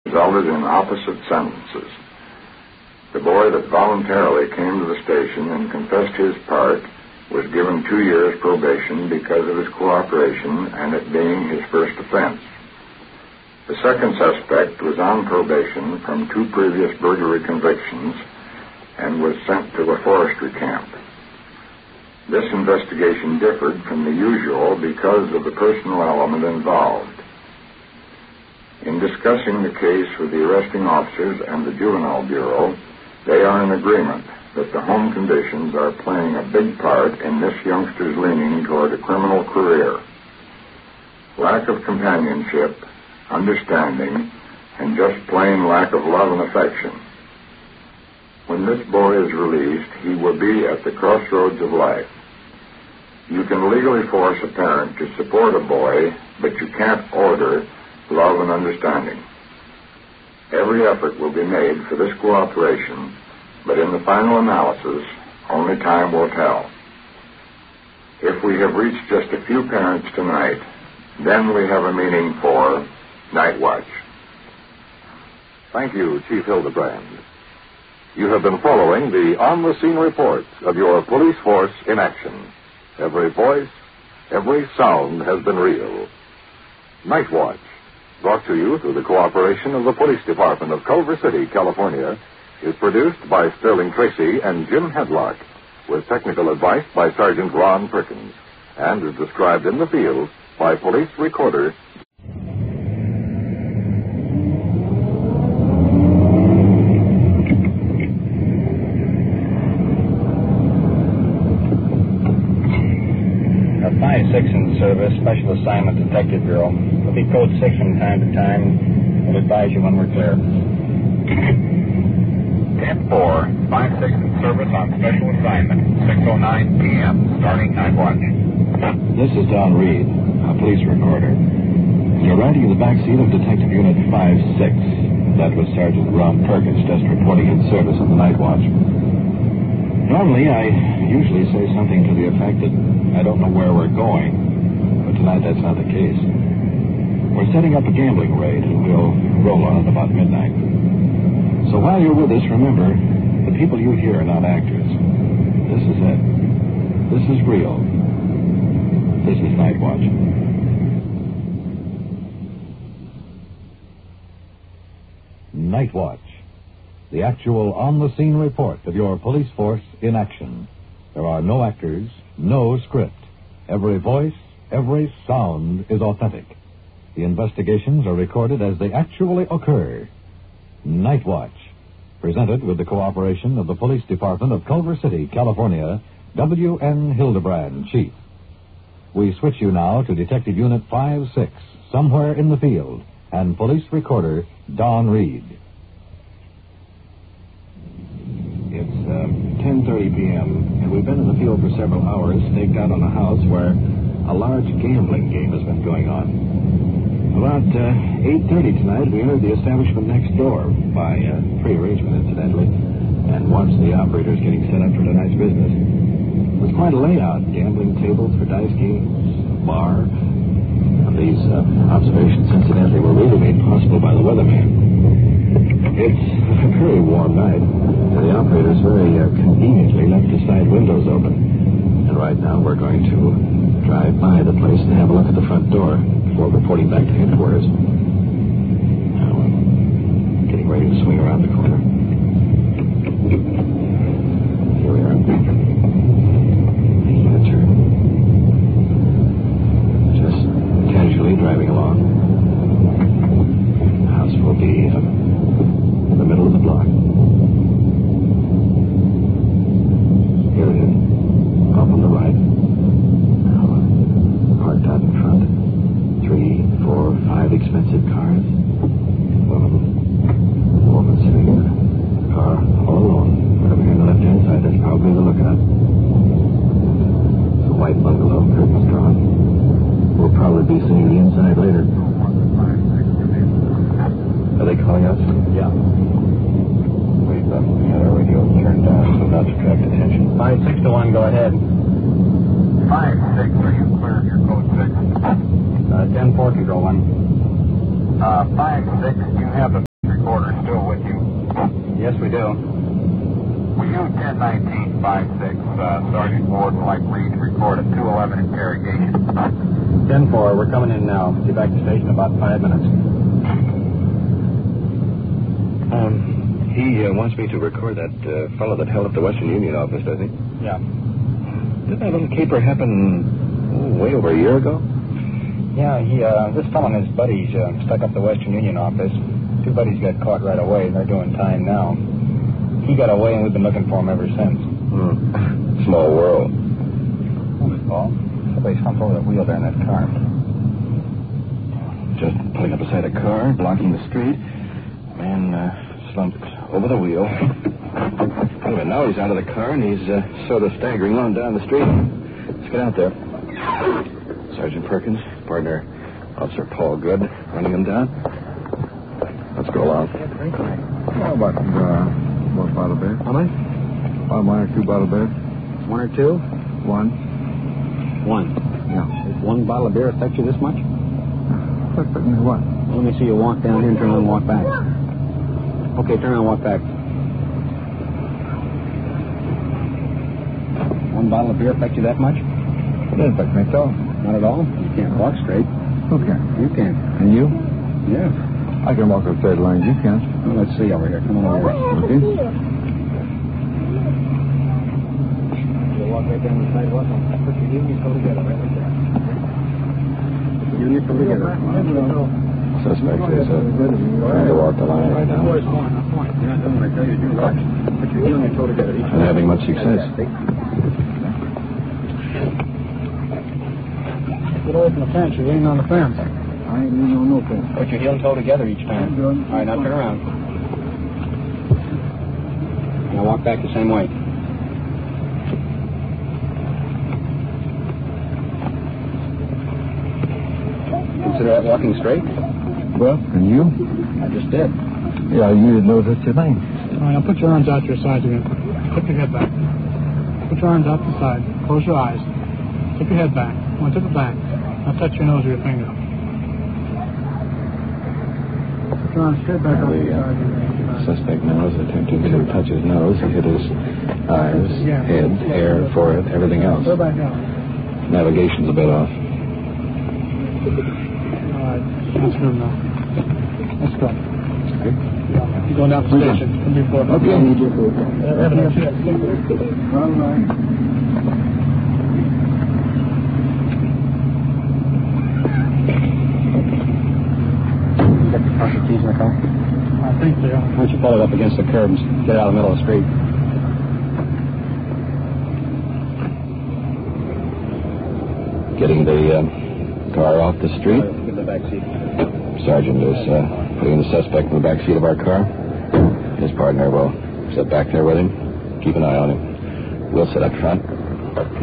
resulted in opposite sentences. The boy that voluntarily came to the station and confessed his part was given 2 years probation because of his cooperation and it being his first offense. The second suspect was on probation from 2 previous burglary convictions and was sent to a forestry camp. This investigation differed from the usual because of the personal element involved. In discussing the case with the arresting officers and the Juvenile Bureau, they are in agreement that the home conditions are playing a big part in this youngster's leaning toward a criminal career. Lack of companionship, understanding, and just plain lack of love and affection. When this boy is released, he will be at the crossroads of life. You can legally force a parent to support a boy, but you can't order love and understanding. Every effort will be made for this cooperation, but in the final analysis, only time will tell. If we have reached just a few parents tonight, then we have a meaning for Night Watch. Thank you, Chief Hildebrand. You have been following the on-the-scene report of your police force in action. Every voice, every sound has been real. Night Watch, brought to you through the cooperation of the Police Department of Culver City, California, is produced by Sterling Tracy and Jim Hedlock, with technical advice by Sergeant Ron Perkins, and is described in the field by Police Recorder Our 5-6 in service, Special Assignment Detective Bureau. We'll be code 6 from time to time. We'll advise you when we're clear. 10-4, 5-6 in service on special assignment, 6:09 p.m., starting Night Watch. This is Don Reed, a police recorder. You're riding in the back seat of Detective Unit 5-6. That was Sergeant Ron Perkins, just reporting in service on the Night Watch. Normally, I usually say something to the effect that I don't know where we're going, but tonight that's not the case. We're setting up a gambling raid, and we'll roll on it about midnight. So while you're with us, remember, the people you hear are not actors. This is it. This is real. This is Night Watch. Night Watch, the actual on-the-scene report of your police force in action. There are no actors, no script. Every voice, every sound is authentic. The investigations are recorded as they actually occur. Night Watch, presented with the cooperation of the Police Department of Culver City, California, W.N. Hildebrand, Chief. We switch you now to Detective Unit 5-6, somewhere in the field, and Police Recorder Don Reed. It's 10:30 p.m., and we've been in the field for several hours, staked out on a house where a large gambling game has been going on. About 8:30 tonight, we entered the establishment next door, by pre-arrangement, incidentally, and watched the operators getting set up for tonight's business. It was quite a layout: gambling tables for dice games, a bar. And these observations, incidentally, were really made possible by the weatherman. It's a very warm night, and the operators very conveniently left the side windows open. And right now, we're going to drive by the place and have a look at the front door before reporting back to headquarters. Now, getting ready to swing around the corner. Here we are. Making a turn. Just casually driving along. The house will be in the middle of the block. Here it is. Off on the right. Now, parked out in front. 3, 4, 5 expensive cars. One of them. A woman sitting in the car all alone. Right over here on the left-hand side, that's probably the lookout. It's a white bungalow, curtains drawn. We'll probably be seeing the inside later. Are they calling us? Yeah. We've had our radio turned down so not to attract attention. 5-6 to 1, go ahead. 5-6, are you clear of your code 6? 10-4, Control 1. 5-6, you have a recorder still with you? Yes, we do. Will you 101956, Sergeant Ward would like Reed to record a 211 interrogation. 10-4, we're coming in now. Be back to the station in about 5 minutes. He wants me to record that fellow that held up the Western Union office, does he? Yeah. Didn't that little caper happen way over a year ago? Yeah, this fellow and his buddies stuck up the Western Union office. 2 buddies got caught right away. They're doing time now. He got away, and we've been looking for him ever since. Small world. Hold it, Paul. Somebody's humped over the wheel there in that car. Just pulling up beside a car, blocking the street. Man slumped over the wheel. Anyway, now he's out of the car, and he's sort of staggering on down the street. Let's get out there. Sergeant Perkins, partner, Officer Paul Good, running him down. Let's go along. How about one bottle of beer? How many? 1 or 2 bottle of beer? 1 or 2? 1. 1. Yeah. Does 1 bottle of beer affect you this much? Affect me what? Let me see you walk down here and turn around and walk back. Okay, turn around and walk back. 1 bottle of beer affect you that much? It doesn't affect me at all. Not at all? You can't walk straight. Who can? You can. And you? Yeah. I can walk a straight line. You can't. Well, let's see over here. Come on over here. Okay. You walk right down the sidewalk and put your heel and your toe together right there. Put your heel and your toe together. Suspect is trying to walk the line right now. Yeah, that's what I tell you to do. Watch. Put your heel and your toe together. Not having much success. Get away from the fence. You're leaning on the fence. I ain't leaning on no fence. Put your heel and toe together each time. All right, now turn around. Now walk back the same way. Consider that walking straight? Well, and you? I just did. Yeah, you know that's your thing. All right, now put your arms out to your sides again. Tip your head back. Put your arms out to the side. Close your eyes. Tip your head back. One tip it back. Now touch your nose with your finger. Put your arms straight back up to the side. Suspect now is attempting to touch his nose. He hit his eyes, head, hair, forehead, everything else. Go back down. Navigation's a bit off. All right, that's good now. Let's go. Okay. You're going down to the station. Come before. Okay. All right. Got your car keys in the car? I think they are. Why don't you pull it up against the curb and get out of the middle of the street? Getting the car off the street. Get the back seat. Sergeant is putting the suspect in the back seat of our car. His partner will sit back there with him. Keep an eye on him. We'll sit up front.